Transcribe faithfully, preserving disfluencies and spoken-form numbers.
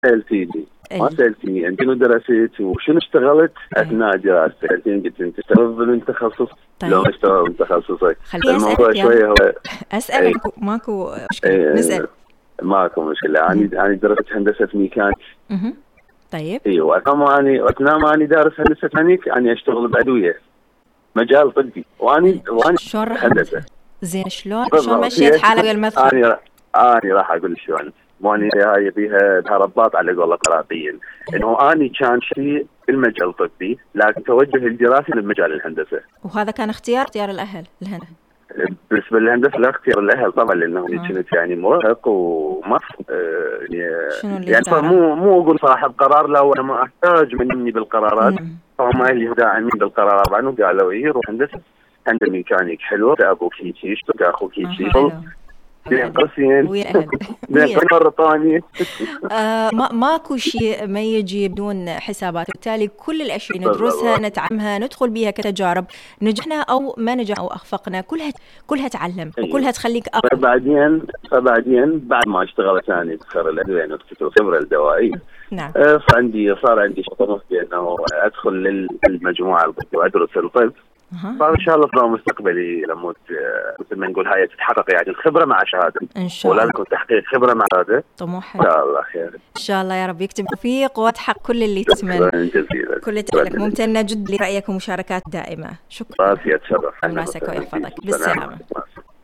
سألتيني ما سألتيني أنت شنو درست وشنو اشتغلت أثناء دراستك؟ أنت قلت أنت اشتغلت من تخصص. طيب. لو اشتغل من تخصصك خليني الموضوع أسألك شوية هو أسألك أي. ماكو, ماكو مشكلة أي. نسأل. ماكو مشكلة. أنا أنا درست هندسة ميكانيك. اها طيب. ايوه أثناء ما أنا أثناء ما أنا دارس هندسة ميكانيك أنا أشتغل بأدوية مجال طبي وأنا وأنا شلون راح هندسة. زين شلون شلون مشيت حالك بالمدخل؟ أنا أنا راح أقول شلون. ماني هاي بيها رباط على قول قراطيين انه اني كان شيء بالمجال الطبي لكن توجه الدراسي لمجال الهندسه. وهذا كان اختيار اختيار الاهل الهندسه. بالنسبه للهندسه لا اختيار الاهل طبعا لانه آه. كنت يعني مرهق وما آه يعني, يعني مو مو اقول صاحب قرار لا وانا ما احتاج مني بالقرارات. هم اهلي داعمين بالقرار طبعا وقالوا ايه روح هندسه هندسه ميكانيك حلوه ابوك يشتغل اخوك يشتغل بين قوسين بين مرة ثانية. ما ماكو شيء ما يجي بدون حسابات، بالتالي كل الأشياء ندرسها نتعلمها ندخل بها كتجارب، نجحنا أو ما نجح أو أخفقنا كلها كلها تعلم وكلها تخليك أقوى. فبعدين فبعدين بعد ما اشتغلت ثاني بخير الأدوية نكتب الخبرة الدوائية. نعم. صار عندي صار عندي شغف بأنه أدخل للمجموعة الطب وأدرس الطب. فإن شاء الله في مستقبلي لما مثل ما نقول هاي تتحقق يعني الخبرة مع شهادة إن شاء الله. ولازم تحقيق خبرة مع شهادة. طموح. إن شاء الله خير. إن شاء الله يا رب يكتب توفيق وتحقق كل اللي تتمنى. كل التحليق ممتنة جدا لرأيك ومشاركات دائمة. شكرا. راسي أتشرف. راسك ويحفظك بالسلامة.